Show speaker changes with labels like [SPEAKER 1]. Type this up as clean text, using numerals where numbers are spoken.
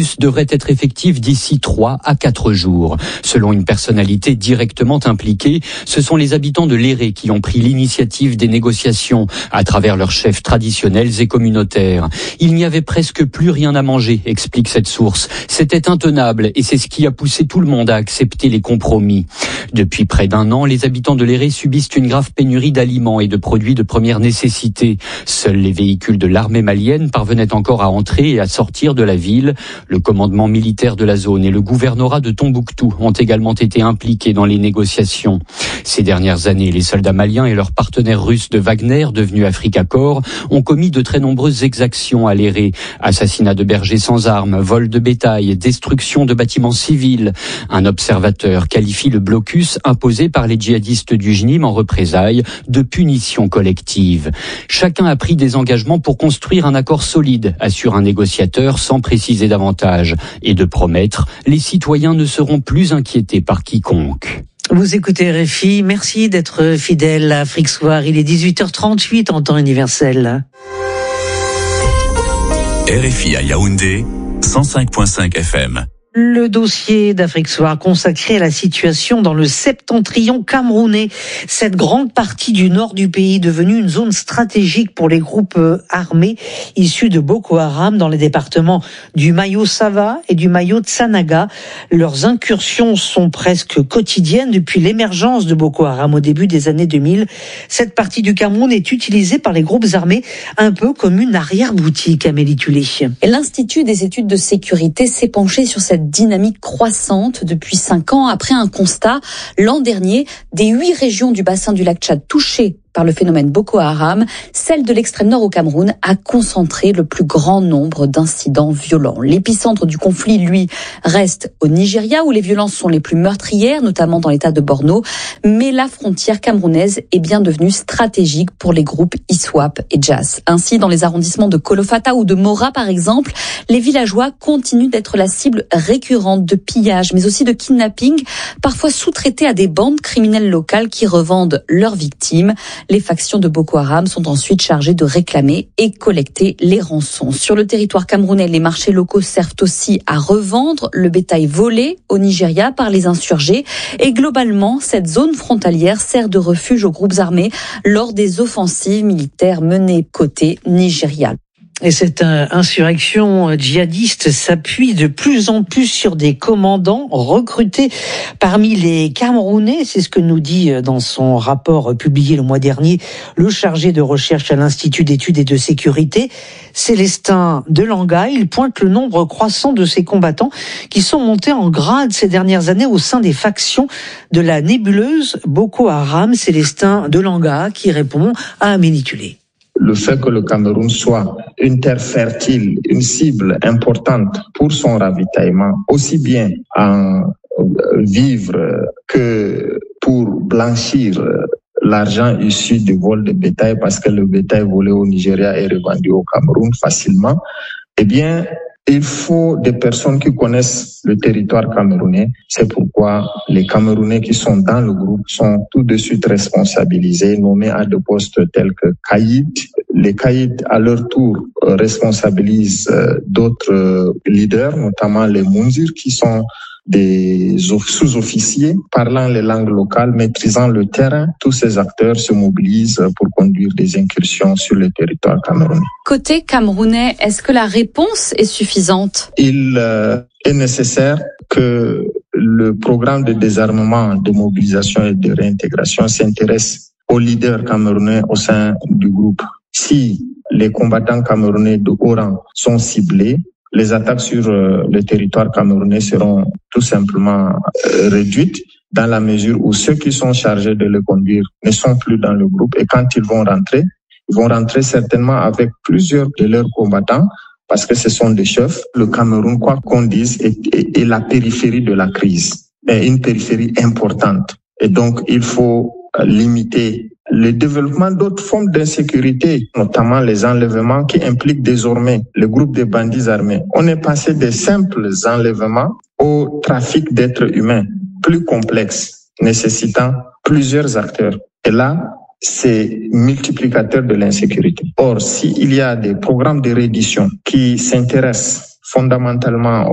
[SPEAKER 1] blocus devrait être effectif d'ici 3 à 4 jours. Selon une personnalité directement impliquée, ce sont les habitants de Léré qui ont pris l'initiative des négociations à travers leurs chefs traditionnels et communautaires. Il n'y avait presque plus rien à manger, explique cette source. C'était intenable et c'est ce qui a poussé tout le monde à accepter les compromis. Depuis près d'1 an, les habitants de Léré subissent une grave pénurie d'aliments et de produits de première nécessité. Seuls les véhicules de l'armée malienne parvenaient encore à entrer et à sortir de la ville. Le commandement militaire de la zone et le gouvernorat de Tombouctou ont également été impliqués dans les négociations. Ces dernières années, les soldats maliens et leurs partenaires russes de Wagner, devenus Africa Corps, ont commis de très nombreuses exactions à Léré. Assassinats de bergers sans armes, vol de bétail, destruction de bâtiments civils. Un observateur qualifie le blocus imposé par les djihadistes du JNIM en représailles de punition collective. Chacun a pris des engagements pour construire un accord solide, assure un négociateur sans préciser davantage, et de promettre, les citoyens ne seront plus inquiétés par quiconque.
[SPEAKER 2] Vous écoutez RFI, merci d'être fidèle à Afrique Soir. Il est 18h38 en temps universel.
[SPEAKER 3] RFI à Yaoundé, 105.5 FM.
[SPEAKER 2] Le dossier d'Afrique Soir consacré à la situation dans le septentrion camerounais. Cette grande partie du nord du pays devenue une zone stratégique pour les groupes armés issus de Boko Haram dans les départements du Mayo-Sava et du Mayo-Tsanaga. Leurs incursions sont presque quotidiennes depuis l'émergence de Boko Haram au début des années 2000. Cette partie du Cameroun est utilisée par les groupes armés un peu comme une arrière-boutique, Amélie Tulé.
[SPEAKER 4] L'Institut des études de sécurité s'est penché sur cette dynamique croissante depuis 5 ans après un constat l'an dernier des 8 régions du bassin du lac Tchad touchées par le phénomène Boko Haram, celle de l'extrême nord au Cameroun a concentré le plus grand nombre d'incidents violents. L'épicentre du conflit, lui, reste au Nigeria où les violences sont les plus meurtrières, notamment dans l'état de Borno, mais la frontière camerounaise est bien devenue stratégique pour les groupes ISWAP et JAS. Ainsi, dans les arrondissements de Kolofata ou de Mora, par exemple, les villageois continuent d'être la cible récurrente de pillages, mais aussi de kidnapping, parfois sous-traités à des bandes criminelles locales qui revendent leurs victimes. Les factions de Boko Haram sont ensuite chargées de réclamer et collecter les rançons. Sur le territoire camerounais, les marchés locaux servent aussi à revendre le bétail volé au Nigeria par les insurgés. Et globalement, cette zone frontalière sert de refuge aux groupes armés lors des offensives militaires menées côté Nigeria.
[SPEAKER 2] Et cette insurrection djihadiste s'appuie de plus en plus sur des commandants recrutés parmi les Camerounais. C'est ce que nous dit dans son rapport publié le mois dernier le chargé de recherche à l'Institut d'études et de sécurité, Célestin Delanga. Il pointe le nombre croissant de ces combattants qui sont montés en grade ces dernières années au sein des factions de la nébuleuse Boko Haram. Célestin Delanga qui répond à Amélie Tulé.
[SPEAKER 5] Le fait que le Cameroun soit une terre fertile, une cible importante pour son ravitaillement, aussi bien en vivres que pour blanchir l'argent issu du vol de bétail, parce que le bétail volé au Nigeria est revendu au Cameroun facilement, eh bien, il faut des personnes qui connaissent le territoire camerounais. C'est pourquoi les Camerounais qui sont dans le groupe sont tout de suite responsabilisés, nommés à des postes tels que caïd. Les caïds, à leur tour, responsabilisent d'autres leaders, notamment les Moundir, qui sont des sous-officiers parlant les langues locales, maîtrisant le terrain. Tous ces acteurs se mobilisent pour conduire des incursions sur le territoire camerounais.
[SPEAKER 4] Côté camerounais, est-ce que la réponse est suffisante ?
[SPEAKER 5] Il est nécessaire que le programme de désarmement, de mobilisation et de réintégration s'intéresse aux leaders camerounais au sein du groupe. Si les combattants camerounais de haut rang sont ciblés, les attaques sur le territoire camerounais seront tout simplement réduites dans la mesure où ceux qui sont chargés de le conduire ne sont plus dans le groupe. Et quand ils vont rentrer certainement avec plusieurs de leurs combattants parce que ce sont des chefs. Le Cameroun, quoi qu'on dise, est la périphérie de la crise, est une périphérie importante. Et donc, il faut limiter le développement d'autres formes d'insécurité, notamment les enlèvements qui impliquent désormais le groupe de bandits armés. On est passé des simples enlèvements au trafic d'êtres humains, plus complexe, nécessitant plusieurs acteurs. Et là, c'est multiplicateur de l'insécurité. Or, s'il y a des programmes de reddition qui s'intéressent fondamentalement